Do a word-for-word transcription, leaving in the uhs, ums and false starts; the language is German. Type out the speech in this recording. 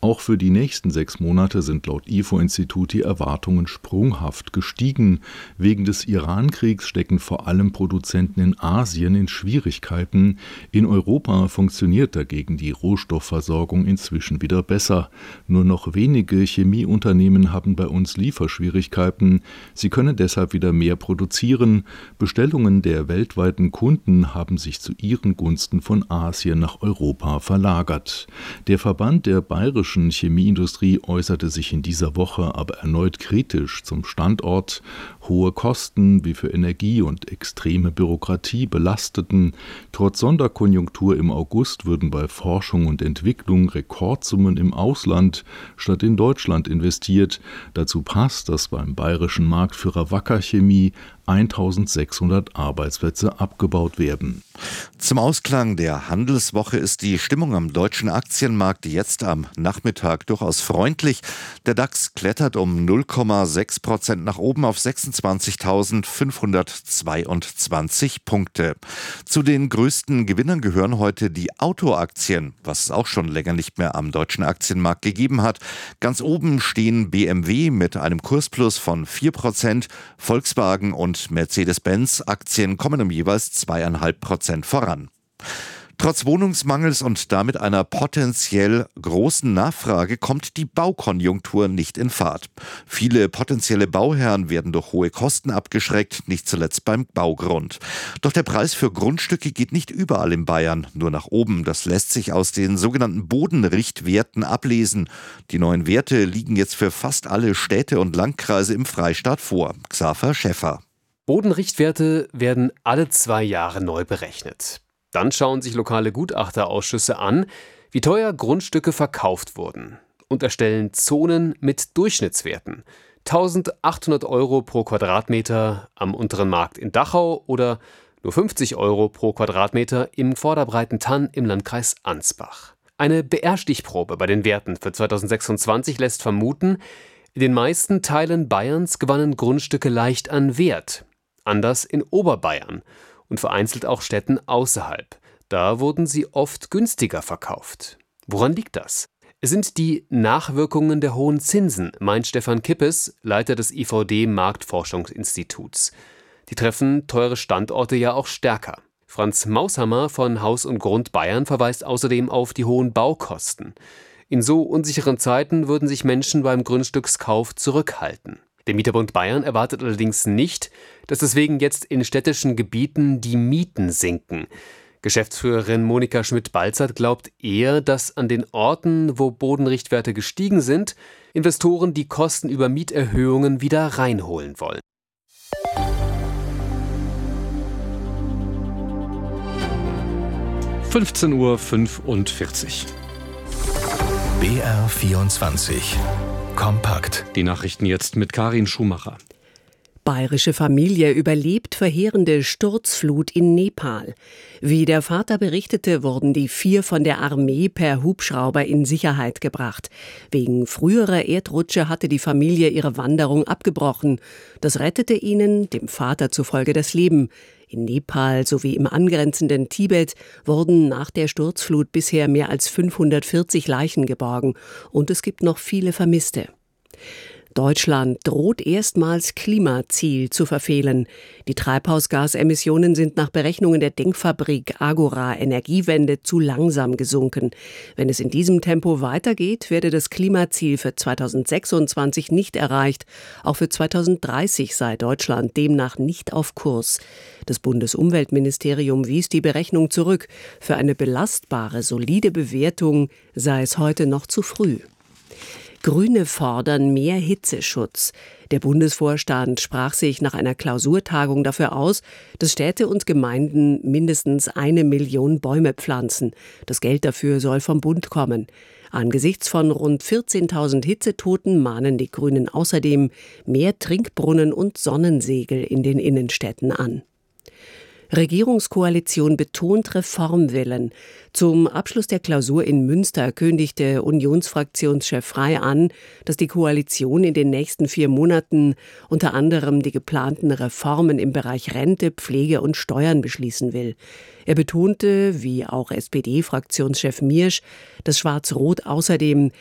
Auch für die nächsten sechs Monate sind laut I F O-Institut die Erwartungen sprunghaft gestiegen. Wegen des Iran-Kriegs stecken vor allem Produzenten in Asien in Schwierigkeiten. In Europa funktioniert dagegen die Rohstoffversorgung inzwischen wieder besser. Nur noch wenige Chemieunternehmen haben bei uns Lieferschwierigkeiten. Sie können deshalb wieder mehr produzieren. Bestellungen der weltweiten Kunden haben sich zu ihren Gunsten von Asien nach Europa verlagert. Der Verband der bayerischen Chemieindustrie äußerte sich in dieser Woche aber erneut kritisch zum Standort. Hohe Kosten wie für Energie und extreme Bürokratie belasteten. Trotz Sonderkonjunktur im August würden bei Forschung und Entwicklung Rekordsummen im Ausland statt in Deutschland investiert. Dazu passt, dass beim bayerischen Marktführer Wacker Chemie eintausendsechshundert Arbeitsplätze abgebaut werden. Zum Ausklang der Handelswoche ist die Stimmung am deutschen Aktienmarkt jetzt am Nachmittag durchaus freundlich. Der DAX klettert um null Komma sechs Prozent nach oben auf sechsundzwanzigtausendfünfhundertzweiundzwanzig Punkte. Zu den größten Gewinnern gehören heute die Autoaktien, was es auch schon länger nicht mehr am deutschen Aktienmarkt gegeben hat. Ganz oben stehen B M W mit einem Kursplus von vier Prozent, Volkswagen und Mercedes-Benz-Aktien kommen um jeweils zwei Komma fünf Prozent voran. Trotz Wohnungsmangels und damit einer potenziell großen Nachfrage kommt die Baukonjunktur nicht in Fahrt. Viele potenzielle Bauherren werden durch hohe Kosten abgeschreckt, nicht zuletzt beim Baugrund. Doch der Preis für Grundstücke geht nicht überall in Bayern nur nach oben. Das lässt sich aus den sogenannten Bodenrichtwerten ablesen. Die neuen Werte liegen jetzt für fast alle Städte und Landkreise im Freistaat vor. Xaver Schäffer. Bodenrichtwerte werden alle zwei Jahre neu berechnet. Dann schauen sich lokale Gutachterausschüsse an, wie teuer Grundstücke verkauft wurden und erstellen Zonen mit Durchschnittswerten. eintausendachthundert Euro pro Quadratmeter am unteren Markt in Dachau oder nur fünfzig Euro pro Quadratmeter im Vorderbreitentann im Landkreis Ansbach. Eine B R-Stichprobe bei den Werten für zweitausendsechsundzwanzig lässt vermuten, in den meisten Teilen Bayerns gewannen Grundstücke leicht an Wert. Anders in Oberbayern und vereinzelt auch Städten außerhalb. Da wurden sie oft günstiger verkauft. Woran liegt das? Es sind die Nachwirkungen der hohen Zinsen, meint Stefan Kippes, Leiter des I V D-Marktforschungsinstituts. Die treffen teure Standorte ja auch stärker. Franz Maushammer von Haus und Grund Bayern verweist außerdem auf die hohen Baukosten. In so unsicheren Zeiten würden sich Menschen beim Grundstückskauf zurückhalten. Der Mieterbund Bayern erwartet allerdings nicht, dass deswegen jetzt in städtischen Gebieten die Mieten sinken. Geschäftsführerin Monika Schmidt-Balzert glaubt eher, dass an den Orten, wo Bodenrichtwerte gestiegen sind, Investoren die Kosten über Mieterhöhungen wieder reinholen wollen. fünfzehn Uhr fünfundvierzig. B R vierundzwanzig. Kompakt. Die Nachrichten jetzt mit Karin Schumacher. Bayerische Familie überlebt verheerende Sturzflut in Nepal. Wie der Vater berichtete, wurden die vier von der Armee per Hubschrauber in Sicherheit gebracht. Wegen früherer Erdrutsche hatte die Familie ihre Wanderung abgebrochen. Das rettete ihnen, dem Vater zufolge, das Leben. In Nepal sowie im angrenzenden Tibet wurden nach der Sturzflut bisher mehr als fünfhundertvierzig Leichen geborgen und es gibt noch viele Vermisste. Deutschland droht erstmals Klimaziel zu verfehlen. Die Treibhausgasemissionen sind nach Berechnungen der Denkfabrik Agora Energiewende zu langsam gesunken. Wenn es in diesem Tempo weitergeht, werde das Klimaziel für zweitausendsechsundzwanzig nicht erreicht. Auch für zweitausenddreißig sei Deutschland demnach nicht auf Kurs. Das Bundesumweltministerium wies die Berechnung zurück. Für eine belastbare, solide Bewertung sei es heute noch zu früh. Grüne fordern mehr Hitzeschutz. Der Bundesvorstand sprach sich nach einer Klausurtagung dafür aus, dass Städte und Gemeinden mindestens eine Million Bäume pflanzen. Das Geld dafür soll vom Bund kommen. Angesichts von rund vierzehntausend Hitzetoten mahnen die Grünen außerdem mehr Trinkbrunnen und Sonnensegel in den Innenstädten an. Regierungskoalition betont Reformwillen. Zum Abschluss der Klausur in Münster kündigte Unionsfraktionschef Frey an, dass die Koalition in den nächsten vier Monaten unter anderem die geplanten Reformen im Bereich Rente, Pflege und Steuern beschließen will. Er betonte, wie auch S P D-Fraktionschef Miersch, dass Schwarz-Rot außerdem